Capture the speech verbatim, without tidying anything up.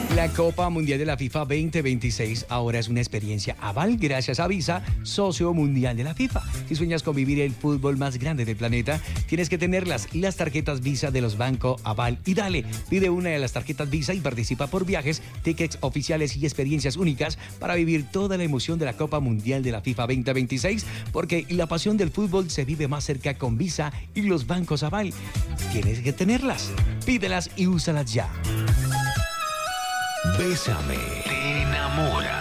La Copa Mundial de la FIFA veinte veintiséis ahora es una experiencia Aval gracias a Visa, socio mundial de la FIFA. Si sueñas con vivir el fútbol más grande del planeta, tienes que tenerlas, las tarjetas Visa de los bancos Aval. Y dale, pide una de las tarjetas Visa y participa por viajes, tickets oficiales y experiencias únicas para vivir toda la emoción de la Copa Mundial de la FIFA veinte veintiséis, porque la pasión del fútbol se vive más cerca con Visa y los bancos Aval. Tienes que tenerlas, pídelas y úsalas ya. Bésame, te enamora.